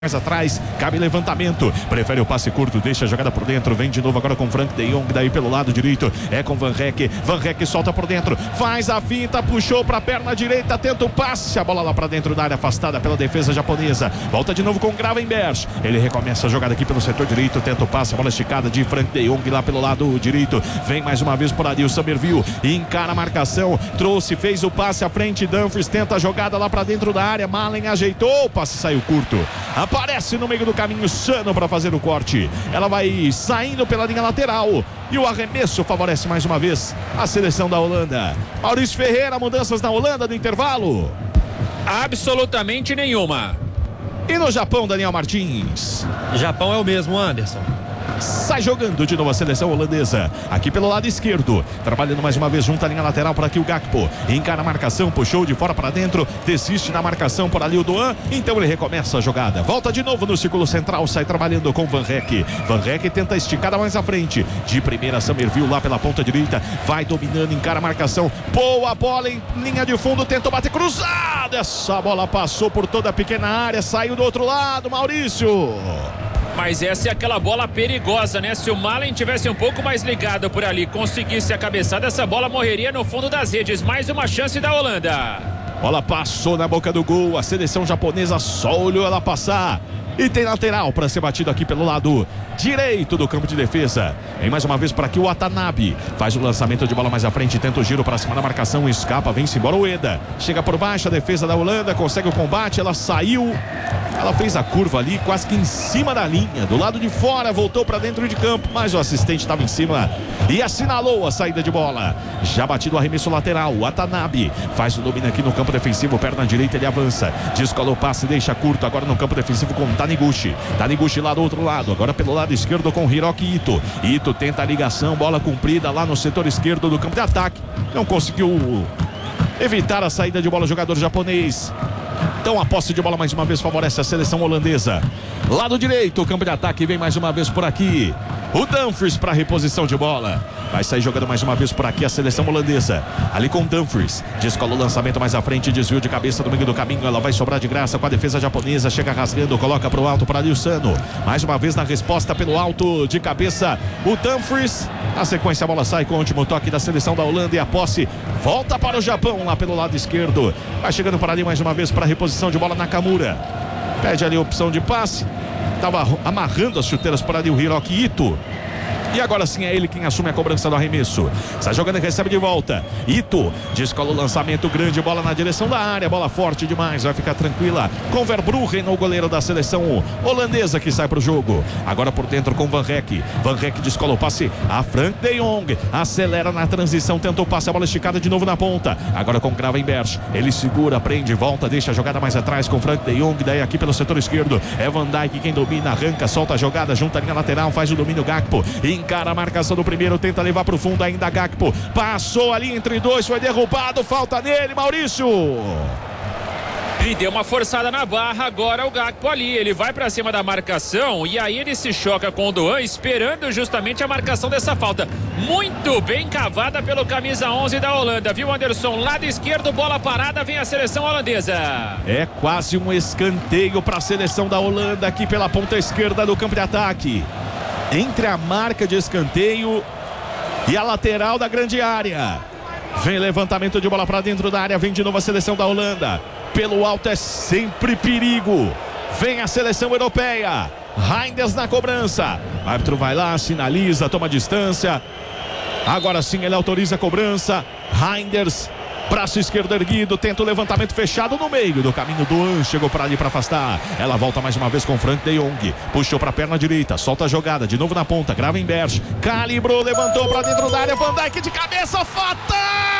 Mais atrás, cabe levantamento, prefere o passe curto, deixa a jogada por dentro, vem de novo agora com Frank de Jong, daí pelo lado direito, é com Van Rek solta por dentro, faz a finta, puxou pra perna direita, tenta o passe, a bola lá pra dentro da área, afastada pela defesa japonesa, volta de novo com Gravenberch, ele recomeça a jogada aqui pelo setor direito, tenta o passe, a bola esticada de Frank de Jong lá pelo lado direito, vem mais uma vez por ali o Summerville, encara a marcação, trouxe, fez o passe à frente, Dumfries tenta a jogada lá pra dentro da área, Malen ajeitou, o passe saiu curto, aparece no meio do caminho Sano para fazer o corte. Ela vai saindo pela linha lateral. E o arremesso favorece mais uma vez a seleção da Holanda. Maurício Ferreira, mudanças na Holanda no intervalo? Absolutamente nenhuma. E no Japão, Daniel Martins? Japão é o mesmo, Anderson. Sai jogando de novo a seleção holandesa. Aqui pelo lado esquerdo. Trabalhando mais uma vez junto à linha lateral por aqui o Gakpo. Encara a marcação, puxou de fora para dentro. Desiste da marcação por ali o Doan. Então ele recomeça a jogada. Volta de novo no círculo central. Sai trabalhando com Van Rek. Van Rek tenta esticada mais à frente. De primeira, Summerville lá pela ponta direita. Vai dominando, encara a marcação. Boa bola em linha de fundo. Tentou bater cruzado. Essa bola passou por toda a pequena área. Saiu do outro lado, Maurício. Mas essa é aquela bola perigosa, né? Se o Malen tivesse um pouco mais ligado por ali, conseguisse a cabeçada, essa bola morreria no fundo das redes. Mais uma chance da Holanda. Bola passou na boca do gol. A seleção japonesa só olhou ela passar. E tem lateral para ser batido aqui pelo lado direito do campo de defesa. Vem mais uma vez para aqui o Watanabe. Faz o lançamento de bola mais à frente. Tenta o giro para cima da marcação. Escapa, vem-se embora o Eda. Chega por baixo a defesa da Holanda. Consegue o combate. Ela saiu. Ela fez a curva ali quase que em cima da linha. Do lado de fora, voltou para dentro de campo. Mas o assistente estava em cima e assinalou a saída de bola. Já batido o arremesso lateral. Watanabe faz o domínio aqui no campo defensivo. Perna direita, ele avança. Descola o passe, deixa curto. Agora no campo defensivo com Taniguchi. Taniguchi lá do outro lado. Agora pelo lado esquerdo com Hiroki Ito. Ito tenta a ligação. Bola cumprida lá no setor esquerdo do campo de ataque. Não conseguiu evitar a saída de bola, jogador japonês. Então a posse de bola mais uma vez favorece a seleção holandesa. Lado direito, o campo de ataque vem mais uma vez por aqui o Dumfries para reposição de bola. Vai sair jogando mais uma vez por aqui a seleção holandesa. Ali com Dumfries. Descola o lançamento mais à frente. Desvio de cabeça no meio do caminho. Ela vai sobrar de graça com a defesa japonesa. Chega rasgando, coloca para o alto para ali o Sano. Mais uma vez na resposta pelo alto de cabeça o Dumfries. Na sequência a bola sai com o último toque da seleção da Holanda. E a posse volta para o Japão lá pelo lado esquerdo. Vai chegando para ali mais uma vez para a reposição de bola Nakamura. Pede ali a opção de passe. Estava amarrando as chuteiras por ali o Hiroki Ito. E agora sim é ele quem assume a cobrança do arremesso. Está jogando e recebe de volta. Ito descola o lançamento grande, bola na direção da área, bola forte demais, vai ficar tranquila com Verbruggen, o goleiro da seleção holandesa que sai para o jogo. Agora por dentro com Van Rek. Van Rek descola o passe a Frank de Jong, acelera na transição, tentou o passe, a bola esticada de novo na ponta. Agora com Gravenberch, ele segura, prende, volta, deixa a jogada mais atrás com Frank de Jong, daí aqui pelo setor esquerdo é Van Dijk quem domina, arranca, solta a jogada, junta a linha lateral, faz o domínio Gakpo. Encara a marcação do primeiro, tenta levar para o fundo ainda Gakpo. Passou ali entre dois, foi derrubado, falta nele, Maurício. Ele deu uma forçada na barra, agora o Gakpo ali, ele vai para cima da marcação e aí ele se choca com o Doan, esperando justamente a marcação dessa falta. Muito bem cavada pelo camisa 11 da Holanda, viu, Anderson? Lado esquerdo, bola parada, vem a seleção holandesa. É quase um escanteio para a seleção da Holanda aqui pela ponta esquerda do campo de ataque. Entre a marca de escanteio e a lateral da grande área. Vem levantamento de bola para dentro da área. Vem de novo a seleção da Holanda. Pelo alto é sempre perigo. Vem a seleção europeia. Reinders na cobrança. O árbitro vai lá, sinaliza, toma distância. Agora sim ele autoriza a cobrança. Reinders. Braço esquerdo erguido, tenta o levantamento fechado no meio do caminho. Doan chegou para ali para afastar. Ela volta mais uma vez com Frank de Jong. Puxou para a perna direita, solta a jogada, de novo na ponta. Gravenberch, calibrou, levantou para dentro da área. Van Dijk de cabeça, fatal!